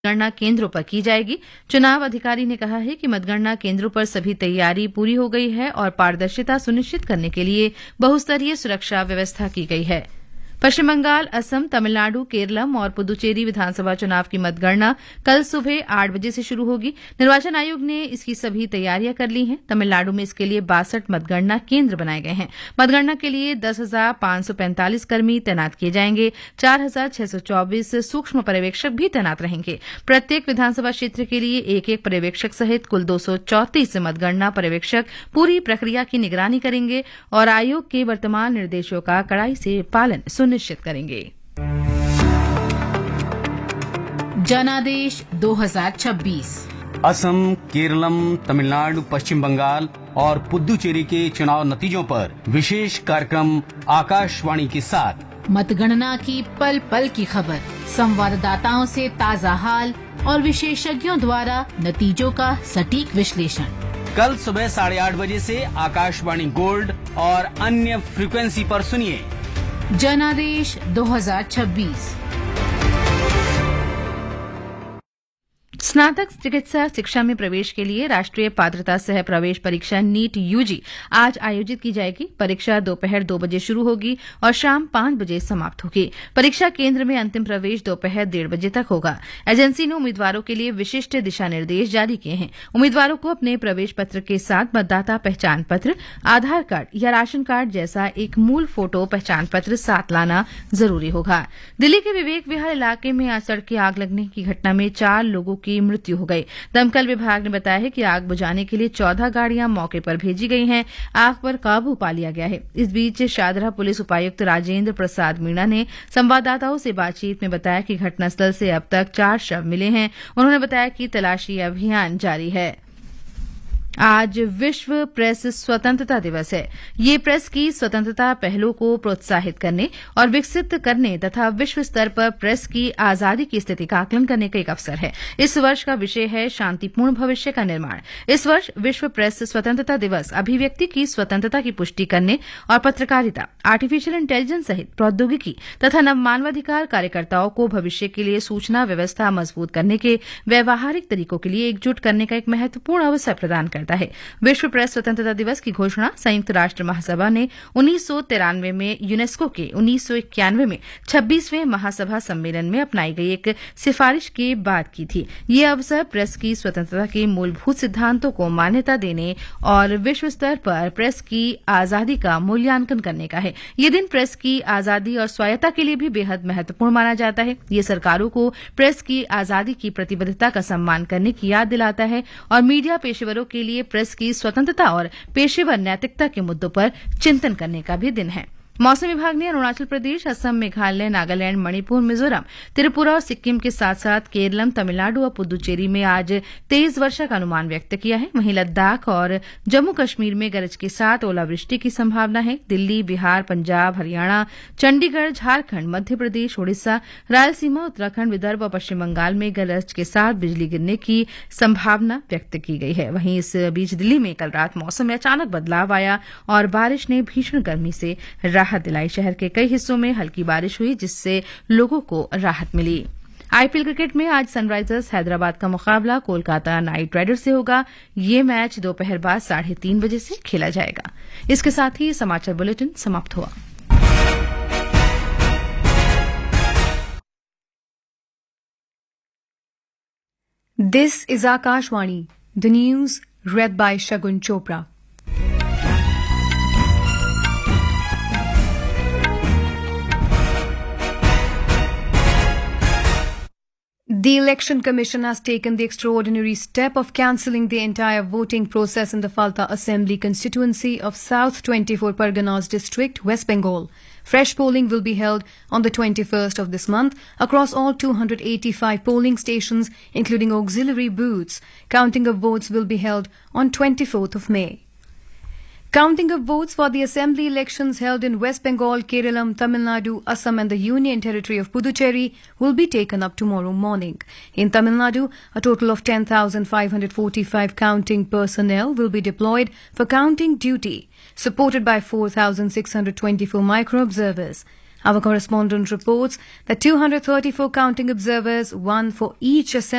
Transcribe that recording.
मतगणना केंद्रों पर की जाएगी। चुनाव अधिकारी ने कहा है कि मतगणना केंद्रों पर सभी तैयारी पूरी हो गई है और पारदर्शिता सुनिश्चित करने के लिए बहुस्तरीय सुरक्षा व्यवस्था की गई है। पश्चिम बंगाल, असम, तमिलनाडु, केरलम और पुदुचेरी विधानसभा चुनाव की मतगणना कल सुबह 8 बजे से शुरू होगी। निर्वाचन आयोग ने इसकी सभी तैयारियां कर ली हैं। तमिलनाडु में इसके लिए 62 मतगणना केंद्र बनाए गए हैं। मतगणना के लिए 10,545 कर्मी तैनात किए जाएंगे। 4,624 सूक्ष्म पर्यवेक्षक भी तैनात रहेंगे। प्रत्येक विधानसभा क्षेत्र के लिए एक एक पर्यवेक्षक सहित कुल 234 मतगणना पर्यवेक्षक पूरी प्रक्रिया की निगरानी करेंगे और आयोग के वर्तमान निर्देशों का कड़ाई से पालन सुनिश्चित करेंगे। जनादेश 2026 असम, केरलम, तमिलनाडु, पश्चिम बंगाल और पुदुचेरी के चुनाव नतीजों पर विशेष कार्यक्रम आकाशवाणी के साथ मतगणना की पल पल की खबर, संवाददाताओं से ताजा हाल और विशेषज्ञों द्वारा नतीजों का सटीक विश्लेषण। कल सुबह 8:30 बजे से आकाशवाणी गोल्ड और अन्य फ्रीक्वेंसी पर सुनिए। जनादेश 2026। स्नातक चिकित्सा शिक्षा में प्रवेश के लिए राष्ट्रीय पात्रता सह प्रवेश परीक्षा नीट यूजी आज आयोजित की जाएगी। परीक्षा दोपहर 2 बजे शुरू होगी और शाम 5 बजे समाप्त होगी। परीक्षा केंद्र में अंतिम प्रवेश दोपहर 1:30 बजे तक होगा। एजेंसी ने उम्मीदवारों के लिए विशिष्ट दिशा निर्देश जारी किए हैं। उम्मीदवारों को अपने प्रवेश पत्र के साथ मतदाता पहचान पत्र, आधार कार्ड या राशन कार्ड जैसा एक मूल फोटो पहचान पत्र साथ लाना जरूरी होगा। दिल्ली के विवेक विहार इलाके में आज सड़क की आग लगने की घटना में 4 लोगों की मृत्यु हो गई। दमकल विभाग ने बताया है कि आग बुझाने के लिए 14 गाड़ियां मौके पर भेजी गई हैं। आग पर काबू पा लिया गया है। इस बीच शाहदरा पुलिस उपायुक्त राजेंद्र प्रसाद मीणा ने संवाददाताओं से बातचीत में बताया कि घटनास्थल से अब तक 4 शव मिले हैं। उन्होंने बताया कि तलाशी अभियान जारी है। आज विश्व प्रेस स्वतंत्रता दिवस है। ये प्रेस की स्वतंत्रता पहलों को प्रोत्साहित करने और विकसित करने तथा विश्व स्तर पर प्रेस की आजादी की स्थिति का आकलन करने का एक अवसर है। इस वर्ष का विषय है शांतिपूर्ण भविष्य का निर्माण। इस वर्ष विश्व प्रेस स्वतंत्रता दिवस अभिव्यक्ति की स्वतंत्रता की पुष्टि करने और पत्रकारिता, आर्टिफिशियल इंटेलिजेंस सहित प्रौद्योगिकी तथा नवमानवाधिकार कार्यकर्ताओं को भविष्य के लिए सूचना व्यवस्था मजबूत करने के व्यवहारिक तरीकों के लिए एकजुट करने का एक महत्वपूर्ण अवसर प्रदान करता है। विश्व प्रेस स्वतंत्रता दिवस की घोषणा संयुक्त राष्ट्र महासभा ने 1993 में, यूनेस्को के 1991 में 26वें महासभा सम्मेलन में अपनाई गई एक सिफारिश के बाद की थी। ये अवसर प्रेस की स्वतंत्रता के मूलभूत सिद्धांतों को मान्यता देने और विश्व स्तर पर प्रेस की आजादी का मूल्यांकन करने का है। ये दिन प्रेस की आजादी और स्वायत्ता के लिए भी बेहद महत्वपूर्ण माना जाता है। ये सरकारों को प्रेस की आजादी की प्रतिबद्धता का सम्मान करने की याद दिलाता है और मीडिया पेशेवरों के लिए प्रेस की स्वतंत्रता और पेशेवर नैतिकता के मुद्दों पर चिंतन करने का भी दिन है। मौसम विभाग ने अरुणाचल प्रदेश, असम, मेघालय, नागालैंड, मणिपुर, मिजोरम, त्रिपुरा और सिक्किम के साथ साथ केरलम, तमिलनाडु और पुदुचेरी में आज तेज वर्षा का अनुमान व्यक्त किया है। वहीं लद्दाख और जम्मू कश्मीर में गरज के साथ ओलावृष्टि की संभावना है। दिल्ली, बिहार, पंजाब, हरियाणा, चंडीगढ़, झारखंड, मध्य प्रदेश, ओडिशा, रायलसीमा, उत्तराखंड, विदर्भ और पश्चिम बंगाल में गरज के साथ बिजली गिरने की संभावना व्यक्त की गई है। वहीं इस बीच दिल्ली में कल रात मौसम में अचानक बदलाव आया और बारिश ने भीषण गर्मी से राहत दिलाई। शहर के कई हिस्सों में हल्की बारिश हुई जिससे लोगों को राहत मिली। आईपीएल क्रिकेट में आज सनराइजर्स हैदराबाद का मुकाबला कोलकाता नाइट राइडर्स से होगा। ये मैच दोपहर बाद 3:30 बजे से खेला जाएगा। इसके साथ ही समाचार बुलेटिन समाप्त हुआ। This is Akashvani, the news read by Shagun Chopra. The Election Commission has taken the extraordinary step of cancelling the entire voting process in the Falta Assembly constituency of South 24 Parganas district, West Bengal. Fresh polling will be held on the 21st of this month across all 285 polling stations, including auxiliary booths. Counting of votes will be held on 24th of May. Counting of votes for the assembly elections held in West Bengal, Kerala, Tamil Nadu, Assam and the Union Territory of Puducherry will be taken up tomorrow morning. In Tamil Nadu, a total of 10,545 counting personnel will be deployed for counting duty, supported by 4,624 micro-observers. Our correspondent reports that 234 counting observers, one for each assembly